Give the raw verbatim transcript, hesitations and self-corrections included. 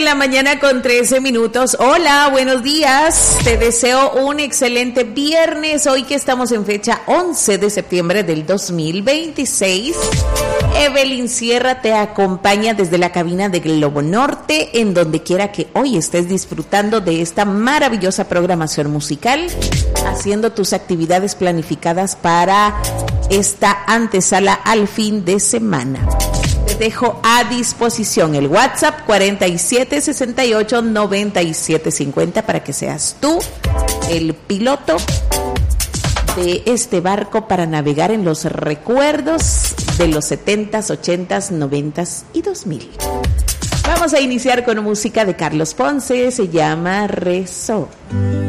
la mañana con trece minutos. Hola, buenos días. Te deseo un excelente viernes. Hoy que estamos en fecha once de septiembre del dos mil veintiséis. Evelyn Sierra te acompaña desde la cabina de Globo Norte, en donde quiera que hoy estés disfrutando de esta maravillosa programación musical, haciendo tus actividades planificadas para esta antesala al fin de semana. Te dejo a disposición el WhatsApp cuarenta y siete sesenta y ocho noventa y siete cincuenta para que seas tú el piloto de este barco para navegar en los recuerdos de los setentas, ochentas, noventas y dos mil. Vamos a iniciar con música de Carlos Ponce, se llama Rezo.